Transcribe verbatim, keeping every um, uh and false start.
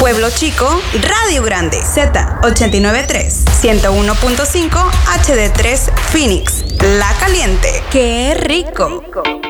Pueblo Chico, Radio Grande, Z ochenta y nueve punto tres, ciento uno punto cinco, H D tres, Phoenix, La Caliente. ¡Qué rico!